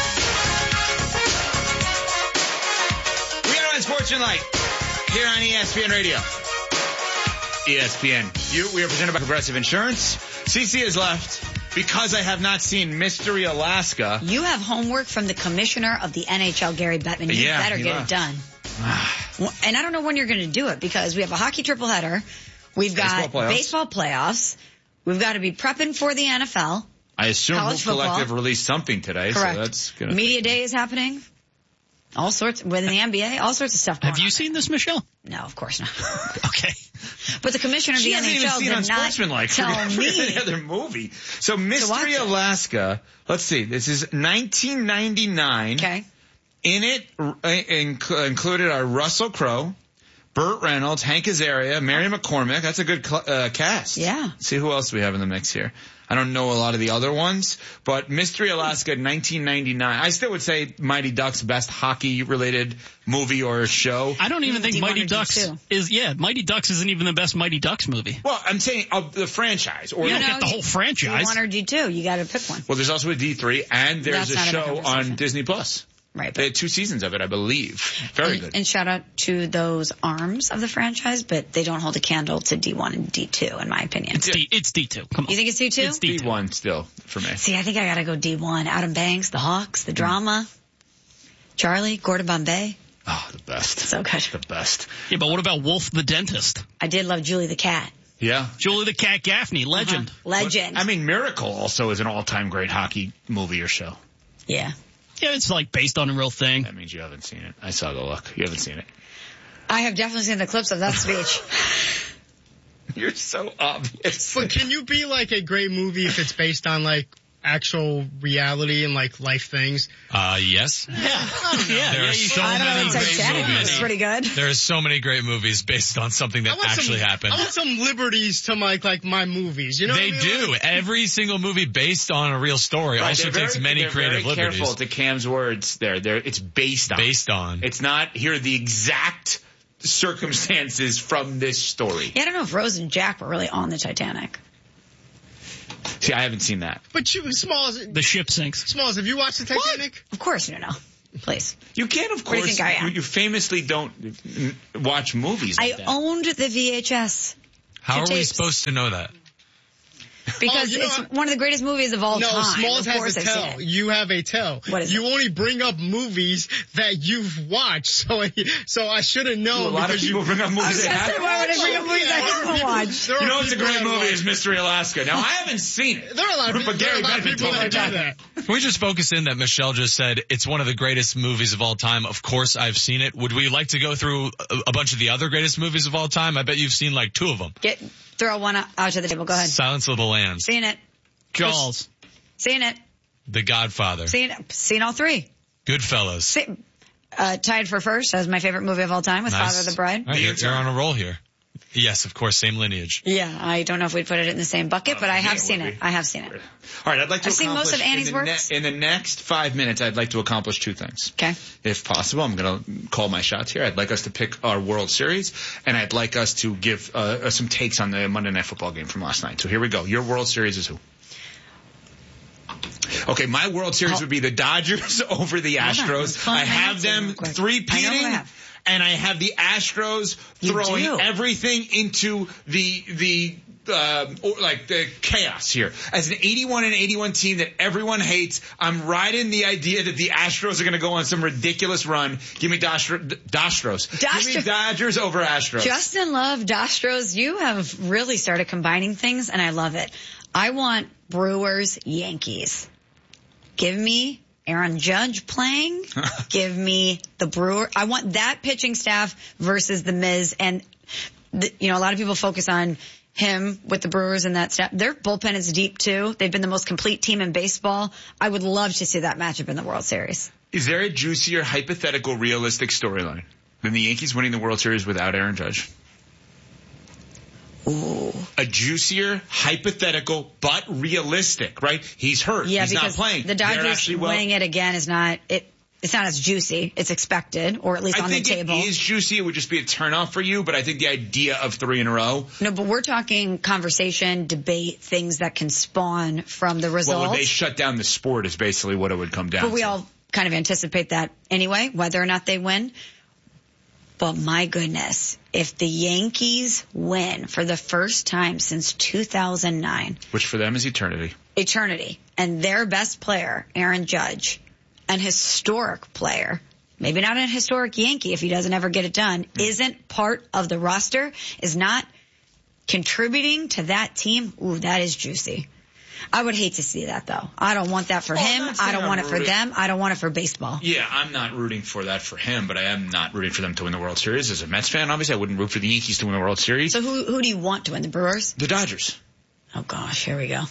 We are Unsportsmanlike here on E S P N Radio. E S P N. You, we are presented by Progressive Insurance. C C has left. Because I have not seen Mystery Alaska. You have homework from the commissioner of the N H L, Gary Bettman. You yeah, better get left. it done. Well, and I don't know when you're going to do it because we have a hockey triple header. We've got baseball playoffs. baseball playoffs. We've got to be prepping for the N F L. I assume Hoop Collective released something today. Correct. So that's gonna Media Day is happening. All sorts, within the N B A, all sorts of stuff. Have you on. seen this, Michelle? No, of course not. Okay. But the commissioner of she the N H L did not tell me. Any other movie. So Mystery Alaska, let's see, this is nineteen ninety-nine. Okay. In it, uh, inc- included are Russell Crowe, Burt Reynolds, Hank Azaria, Mary McCormick. That's a good cl- uh, cast. Yeah. Let's see who else we have in the mix here. I don't know a lot of the other ones, but Mystery Alaska, nineteen ninety-nine. I still would say Mighty Ducks best hockey-related movie or show. I don't even think D one Mighty or D Ducks two. is, yeah, Mighty Ducks isn't even the best Mighty Ducks movie. Well, I'm saying of the franchise. Or You don't No, get the whole franchise. D one or D two. You got to pick one. Well, there's also a D three, and there's That's a not in the show conversation. on Disney Plus. Right. They had two seasons of it, I believe. Very and, good. And shout out to those arms of the franchise, but they don't hold a candle to D one and D two, in my opinion. It's, D, it's D two. Come on. You think it's D two? It's D two. D one still for me. See, I think I got to go D one. Adam Banks, the Hawks, the drama. Charlie, Gordon Bombay. Oh, the best. So good. The best. Yeah, but what about Wolf the Dentist? I did love Julie the Cat. Yeah. Julie the Cat Gaffney, legend. Uh-huh. Legend. I mean, Miracle also is an all-time great hockey movie or show. Yeah. Yeah, it's like based on a real thing. That means you haven't seen it. I saw the look. You haven't seen it. I have definitely seen the clips of that speech. You're so obvious. But can you be like a great movie if it's based on like actual reality and like life things? Uh, yes. Yeah. Yeah, there yeah, are so I don't know. many great Titanic movies. was pretty good. There are so many great movies based on something that I want actually some, happened. I want some liberties to like like my movies. You know, They what I mean? do. Every single movie based on a real story Right, also they're takes very- many they're creative very liberties. careful to Cam's words there. They're, it's based on. Based on. It's not here are the exact circumstances from this story. Yeah, I don't know if Rose and Jack were really on the Titanic. See, I haven't seen that. But you, Smalls, The ship sinks. Smalls, have you watched the Titanic? Of course, no, no. Please. You can, of What do you course. think I am? You, you famously don't mm, watch movies like I that. owned the V H S How are we tapes. supposed to know that? because Oh, you know it's what? one of the greatest movies of all No, time. Smalls of has course a I've seen tell. it. You have a tell. What is you it? only bring up movies that you've watched, so so I should have known. a lot of because people you, bring up movies they haven't Why would I bring up movies I haven't watched? There You are know, it's a people great that movie. watch- Is Mystery Alaska. Now, I haven't seen it. There are a lot of people, But there are Gary a lot of Bettman people told that me do that. that. Can we just focus in that Michelle just said it's one of the greatest movies of all time? Of course I've seen it. Would we like to go through a, a bunch of the other greatest movies of all time? I bet you've seen like two of them. Get throw one out out to the table. Go ahead. Silence of the Lambs, Seen it. Jaws. Seen it. The Godfather, Seen it. Seen all three. Goodfellas. See, uh, tied for first as my favorite movie of all time with Nice. Father of the Bride. All right, you're, you're on a roll here. Yes, of course, same lineage. Yeah, I don't know if we'd put it in the same bucket, but I have seen it. I have seen it. All right, I'd like to I've seen most accomplish of Annie's in the, works. in the next five minutes, I'd like to accomplish two things. Okay. If possible, I'm going to call my shots here. I'd like us to pick our World Series, and I'd like us to give uh, uh, some takes on the Monday Night Football game from last night. So here we go. Your World Series is who? Okay, my World Series would be the Dodgers over the Hold on, Astros. let's find I my have notes here them real quick. I know three-peating, who I have. and I have the Astros You throwing do. everything into the the uh, or like the chaos here. As an eighty-one and eighty-one team that everyone hates, I'm riding the idea that the Astros are going to go on some ridiculous run. Give me Dostros. Dostros. Give me Dostros. Dodgers over Astros. Justin Love, Dostros, you have really started combining things, and I love it. I want Brewers, Yankees. Give me Aaron Judge playing. Give me the Brewer. I want that pitching staff versus the Miz. And, the, you know, a lot of people focus on him with the Brewers and that staff. Their bullpen is deep, too. They've been the most complete team in baseball. I would love to see that matchup in the World Series. Is there a juicier, hypothetical, realistic storyline than the Yankees winning the World Series without Aaron Judge? Ooh. A juicier, hypothetical, but realistic, right? He's hurt. Yeah, He's not because playing. the They're Dodgers actually well- winning it again is not it. It's not as juicy. It's expected, or at least I on the think table. it is juicy. It would just be a turnoff for you, but I think the idea of three in a row. No, but we're talking conversation, debate, things that can spawn from the result. Well, would they shut down the sport is basically what it would come down but we to. all kind of anticipate that anyway, whether or not they win. But my goodness, if the Yankees win for the first time since two thousand nine, Which for them is eternity. eternity, and their best player, Aaron Judge, an historic player, maybe not a historic Yankee if he doesn't ever get it done, mm. isn't part of the roster, is not contributing to that team, ooh, that is juicy. I would hate to see that, though. I don't want that for Oh, him. I'm not saying I don't I'm want it for rooting- them. I don't want it for baseball. Yeah, I'm not rooting for that for him, but I am not rooting for them to win the World Series. As a Mets fan, obviously, I wouldn't root for the Yankees to win the World Series. So who who do you want to win? The Brewers? The Dodgers. Oh, gosh, here we go.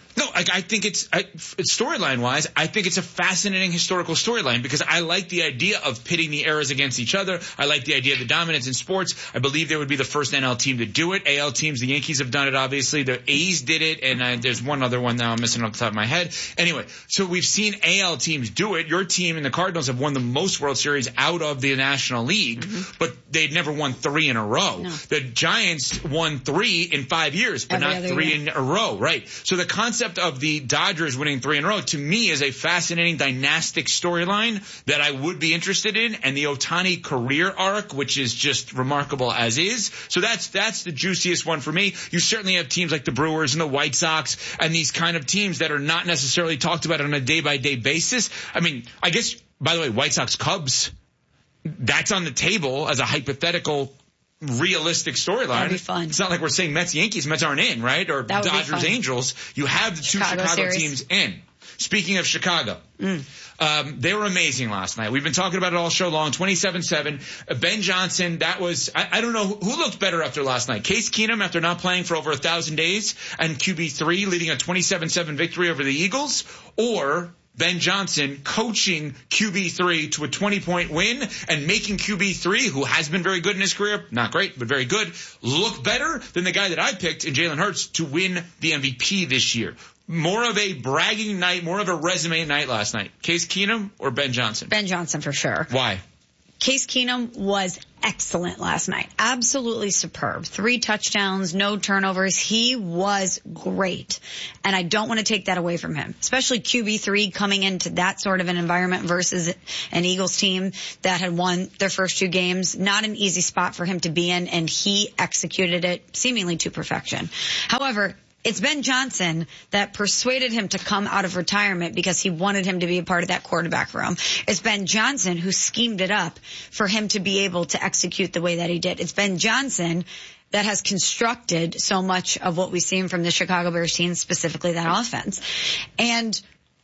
No, like I think it's I, storyline wise, I think it's a fascinating historical storyline because I like the idea of pitting the eras against each other. I like the idea of the dominance in sports. I believe there would be the first N L team to do it. A L teams, the Yankees have done it, obviously. The A's did it, and uh, there's one other one now I'm missing off the top of my head. Anyway, so we've seen A L teams do it. Your team and the Cardinals have won the most World Series out of the National League, mm-hmm. but they'd never won three in a row. No. The Giants won three in five years, but Every not other three year. in a row, right? So the concept of the Dodgers winning three in a row, to me, is a fascinating dynastic storyline that I would be interested in, and the Ohtani career arc, which is just remarkable as is. So that's that's the juiciest one for me. You certainly have teams like the Brewers and the White Sox and these kind of teams that are not necessarily talked about on a day-by-day basis. I mean, I guess, by the way, White Sox Cubs, that's on the table as a hypothetical realistic storyline. That'd be fun. It's not like we're saying Mets Yankees. Mets aren't in, right? Or Dodgers Angels. You have the Chicago two Chicago series. teams in. Speaking of Chicago, Mm. um, they were amazing last night. We've been talking about it all show long. twenty-seven seven. Uh, Ben Johnson, that was, I, I don't know, who, who looked better after last night? Case Keenum after not playing for over a thousand days and Q B three leading a twenty-seven seven victory over the Eagles, or Ben Johnson coaching Q B three to a twenty-point win and making Q B three, who has been very good in his career, not great, but very good, look better than the guy that I picked in Jalen Hurts to win the M V P this year. More of a bragging night, more of a resume night last night. Case Keenum or Ben Johnson? Ben Johnson for sure. Why? Case Keenum was excellent last night. Absolutely superb. Three touchdowns, no turnovers. He was great. And I don't want to take that away from him, especially Q B three coming into that sort of an environment versus an Eagles team that had won their first two games. Not an easy spot for him to be in, and he executed it seemingly to perfection. However, it's Ben Johnson that persuaded him to come out of retirement because he wanted him to be a part of that quarterback room. It's Ben Johnson who schemed it up for him to be able to execute the way that he did. It's Ben Johnson that has constructed so much of what we've seen from the Chicago Bears team, specifically that offense. And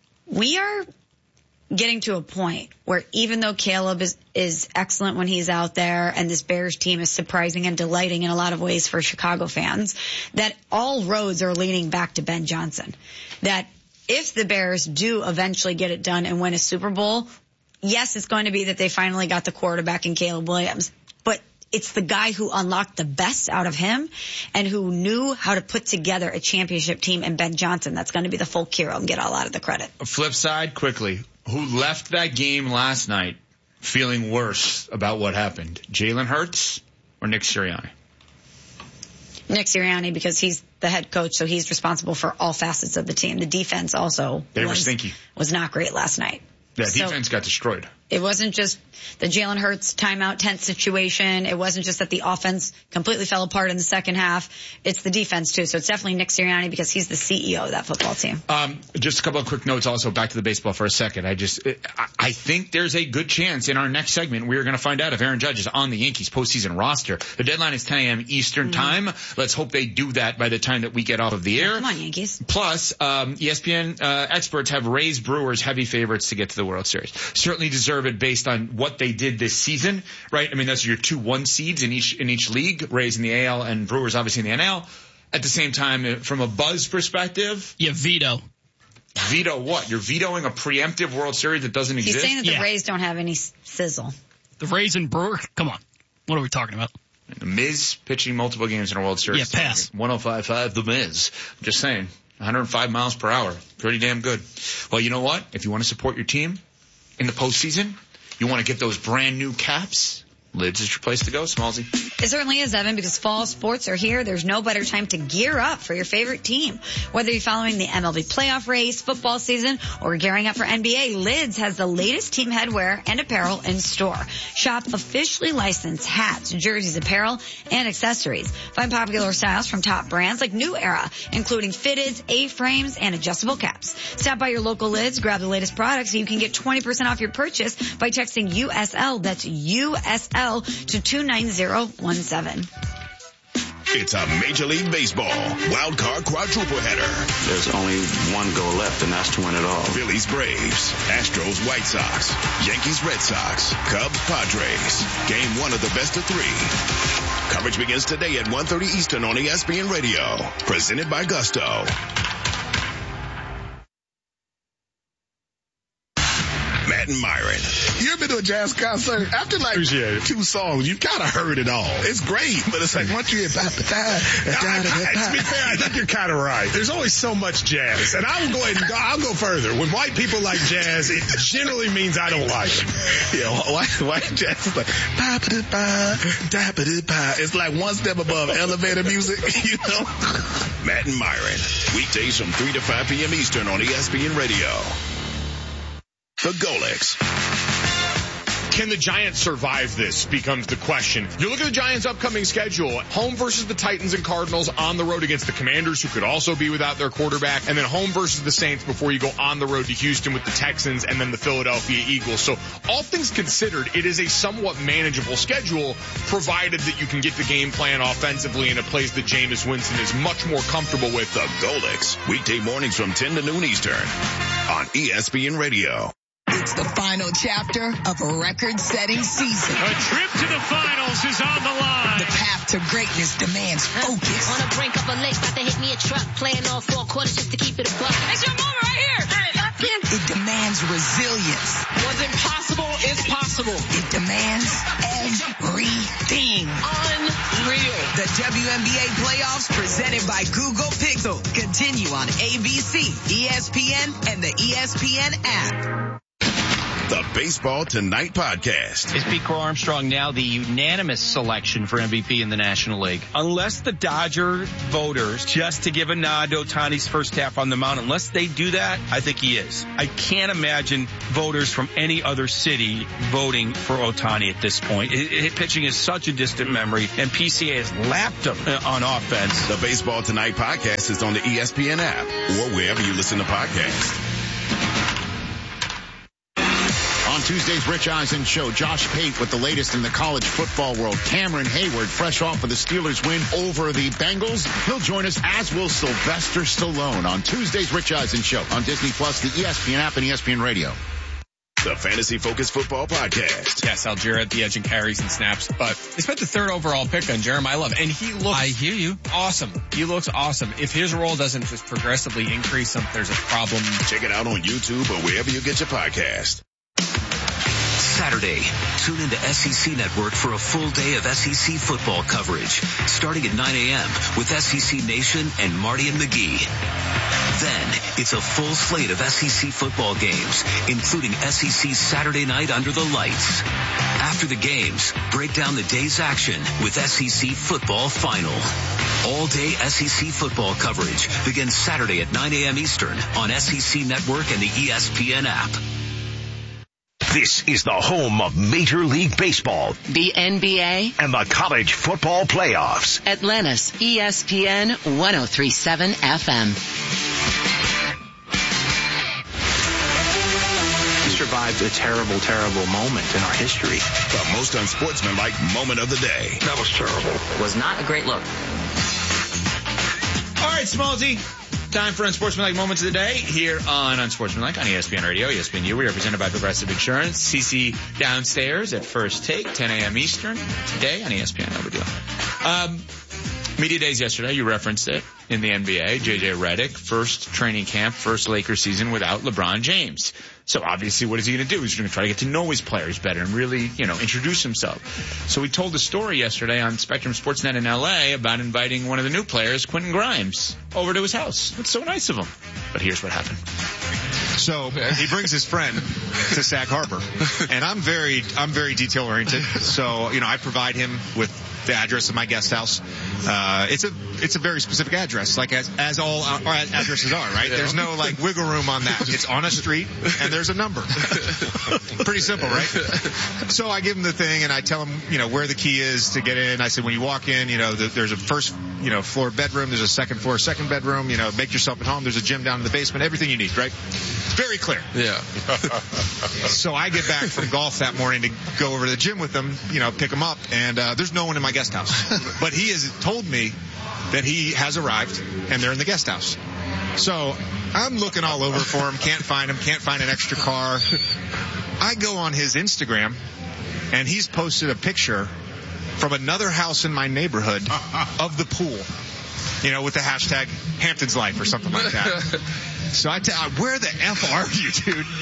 we are getting to a point where even though Caleb is, is excellent when he's out there and this Bears team is surprising and delighting in a lot of ways for Chicago fans, that all roads are leading back to Ben Johnson. That if the Bears do eventually get it done and win a Super Bowl, yes, it's going to be that they finally got the quarterback in Caleb Williams, but it's the guy who unlocked the best out of him and who knew how to put together a championship team in Ben Johnson. That's going to be the full hero and get all out of the credit. Flip side, quickly. Who left that game last night feeling worse about what happened? Jalen Hurts or Nick Sirianni? Nick Sirianni, because he's the head coach, so he's responsible for all facets of the team. The defense also they was, were stinky. was not great last night. Yeah, so, defense got destroyed. It wasn't just the Jalen Hurts timeout tent situation. It wasn't just that the offense completely fell apart in the second half. It's the defense, too. So it's definitely Nick Sirianni because he's the C E O of that football team. Um, just a couple of quick notes also back to the baseball for a second. I just, I think there's a good chance in our next segment we're going to find out if Aaron Judge is on the Yankees postseason roster. The deadline is ten a.m. Eastern mm-hmm. time. Let's hope they do that by the time that we get off of the air. Yeah, come on, Yankees. Plus, um, E S P N uh, experts have raised Brewers heavy favorites to get to the World Series. Certainly deserve it based on what they did this season, right? I mean, those are your two one seeds in each in each league, Rays in the A L and Brewers obviously in the N L. At the same time, from a buzz perspective, yeah, veto. Veto what? You're vetoing a preemptive World Series that doesn't He's exist? He's saying that the yeah. Rays don't have any sizzle. The Rays and Brewer? Come on. What are we talking about? The Miz pitching multiple games in a World Series. Yeah, pass. one oh five point five The Miz. I'm just saying. one hundred five miles per hour. Pretty damn good. Well, you know what? If you want to support your team in the postseason, you want to get those brand new caps, Lids is your place to go, Smallsy. It certainly is, Evan, because fall sports are here. There's no better time to gear up for your favorite team. Whether you're following the M L B playoff race, football season, or gearing up for N B A, Lids has the latest team headwear and apparel in store. Shop officially licensed hats, jerseys, apparel, and accessories. Find popular styles from top brands like New Era, including fitteds, A-frames, and adjustable caps. Stop by your local Lids, grab the latest products, so you can get twenty percent off your purchase by texting U S L. That's U S L to two nine zero one seven. It's a Major League Baseball wild card quadruple header. There's only one goal left, and that's to win it all. Phillies, Braves, Astros, White Sox, Yankees, Red Sox, Cubs, Padres. Game one of the best of three. Coverage begins today at one thirty Eastern on E S P N Radio. Presented by Gusto. Matt and Myron. You ever been to a jazz concert? After like two songs, you've kind of heard it all. It's great, but it's like once you hit pop, to be fair, I think you're kind of right. There's only so much jazz, and I will go ahead and go, I'll go further. When white people like jazz, it generally means I don't like it. Yeah, white, white jazz is like ba-ba-da-ba, da-ba-da-ba. It's like one step above elevator music, you know. Matt and Myron, weekdays from three to five p.m. Eastern on E S P N Radio. The Golix. Can the Giants survive this becomes the question. You look at the Giants' upcoming schedule, home versus the Titans and Cardinals, on the road against the Commanders, who could also be without their quarterback, and then home versus the Saints before you go on the road to Houston with the Texans and then the Philadelphia Eagles. So all things considered, it is a somewhat manageable schedule, provided that you can get the game plan offensively in a place that Jameis Winston is much more comfortable with. The Golix, weekday mornings from ten to noon Eastern on E S P N Radio. It's the final chapter of a record-setting season. A trip to the finals is on the line. The path to greatness demands focus. On the brink of a lake, about to hit me a truck, playing all four quarters just to keep it a buck. It's your moment right here. It demands resilience. What's impossible is possible. It demands everything. Unreal. The W N B A playoffs presented by Google Pixel continue on A B C, E S P N, and the E S P N app. The Baseball Tonight podcast. Is Pete Crow Armstrong now the unanimous selection for M V P in the National League? Unless the Dodger voters, just to give a nod to Ohtani's first half on the mound, unless they do that, I think he is. I can't imagine voters from any other city voting for Ohtani at this point. It, it, pitching is such a distant memory, and P C A has lapped him on offense. The Baseball Tonight podcast is on the E S P N app or wherever you listen to podcasts. On Tuesday's Rich Eisen show, Josh Pate with the latest in the college football world. Cameron Hayward, fresh off of the Steelers win over the Bengals. He'll join us, as will Sylvester Stallone, on Tuesday's Rich Eisen show on Disney Plus, the E S P N app, and E S P N Radio. The Fantasy Focus Football Podcast. Yes, Algier at the edge and carries and snaps, but they spent the third overall pick on Jeremiah Love, and he looks I hear you. awesome. He looks awesome. If his role doesn't just progressively increase, there's a problem. Check it out on YouTube or wherever you get your podcast. Saturday, tune into S E C Network for a full day of S E C football coverage, starting at nine a.m. with S E C Nation and Marty and McGee. Then, it's a full slate of S E C football games, including S E C Saturday Night Under the Lights. After the games, break down the day's action with S E C Football Final. All-day S E C football coverage begins Saturday at nine a.m. Eastern on S E C Network and the E S P N app. This is the home of Major League Baseball, the N B A, and the college football playoffs. Atlanta's E S P N one oh three point seven F M. We survived a terrible, terrible moment in our history. The most unsportsmanlike moment of the day. That was terrible. Was not a great look. All right, Smallsy. Time for Unsportsmanlike Moments of the Day here on Unsportsmanlike on E S P N Radio, E S P N U. We are presented by Progressive Insurance. C C downstairs at First Take, ten a.m. Eastern today on E S P N. No big deal. Um, media days yesterday, you referenced it in the N B A. J J Redick, first training camp, first Lakers season without LeBron James. So obviously, what is he going to do? He's going to try to get to know his players better and really, you know, introduce himself. So we told a story yesterday on Spectrum Sportsnet in L A about inviting one of the new players, Quentin Grimes, over to his house. That's so nice of him. But here's what happened. So he brings his friend to Sag Harbor, and I'm very, I'm very detail oriented. So you know, I provide him with the address of my guest house. Uh, it's a, it's a very specific address, like as, as all our addresses are, right? There's no like wiggle room on that. It's on a street and there's a number. Pretty simple, right? So I give him the thing and I tell him, you know, where the key is to get in. I said, when you walk in, you know, the, there's a first, you know, floor bedroom. There's a second floor, second bedroom. You know, make yourself at home. There's a gym down in the basement. Everything you need, right? Very clear. Yeah. So I get back from golf that morning to go over to the gym with him, you know, pick him up, and uh, there's no one in my guest house. But he has told me that he has arrived, and they're in the guest house. So I'm looking all over for him, can't find him, can't find an extra car. I go on his Instagram, and he's posted a picture from another house in my neighborhood of the pool, you know, with the hashtag Hampton's Life or something like that. So I tell, where the F are you, dude?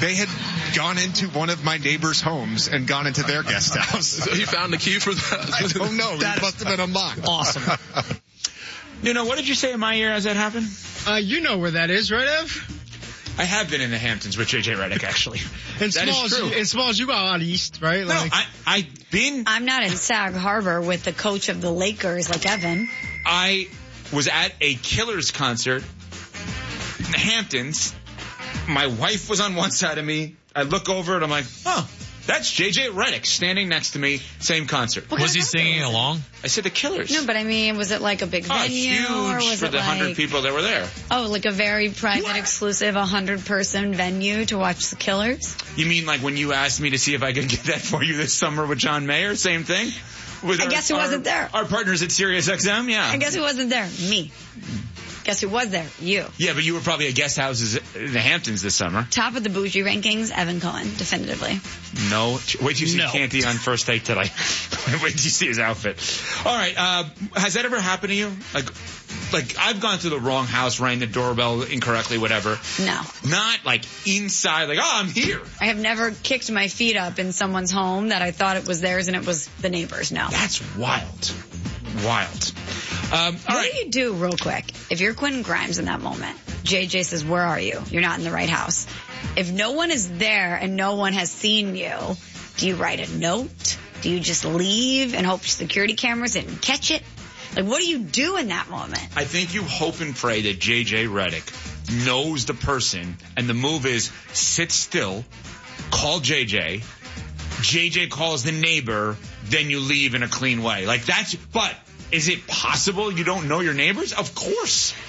they had gone into one of my neighbors' homes and gone into their guest house. So he found the key for that? I don't know. That must have been unlocked. Awesome. You know, what did you say in my ear as that happened? Uh, you know where that is, right, Ev? I have been in the Hamptons with J J Redick, actually. And That Smalls, is true. and Smalls, you go out east, right? No, Like, I, I've been, I'm not in Sag Harbor with the coach of the Lakers like Evan. I was at a Killers concert in the Hamptons. My wife was on one side of me. I look over and I'm like, oh, that's J J Redick standing next to me. Same concert. What Was kind he of singing concert was it? along? I said the Killers. No, but I mean, was it like a big Oh, venue, huge or was for it the like hundred people that were there. oh, like a very private, exclusive, a hundred person venue to watch the Killers? You mean like when you asked me to see if I could get that for you this summer with John Mayer? Same thing? With I our- guess who our- wasn't there? Our partners at Sirius X M, yeah. I guess who wasn't there? Me. Guess who was there? You. Yeah, but you were probably at guest houses in the Hamptons this summer. Top of the bougie rankings, Evan Cohen, definitively. No. Wait till you see No. Canty on first take today. Wait till you see his outfit. All right. Uh, has that ever happened to you? Like, like I've gone to the wrong house, rang the doorbell incorrectly, whatever. No. Not like inside, like, oh, I'm here. I have never kicked my feet up in someone's home that I thought it was theirs and it was the neighbor's. No. That's wild. Wild. Um, all what right. do you do, real quick, if you're Quentin Grimes in that moment? J J says, where are you? You're not in the right house. If no one is there and no one has seen you, do you write a note? Do you just leave and hope security cameras didn't catch it? Like, what do you do in that moment? I think you hope and pray that J J Redick knows the person, and the move is sit still, call J J, J J calls the neighbor, then you leave in a clean way. Like that's, but is it possible you don't know your neighbors? Of course.